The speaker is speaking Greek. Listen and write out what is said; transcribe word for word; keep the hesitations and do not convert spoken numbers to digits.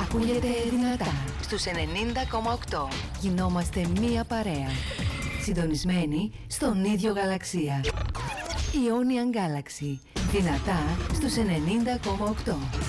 Ακούγεται δυνατά στους ενενήντα κόμμα οκτώ. Γινόμαστε μία παρέα. Συντονισμένοι στον ίδιο γαλαξία. Ionian Galaxy. Δυνατά στους ενενήντα κόμμα οκτώ.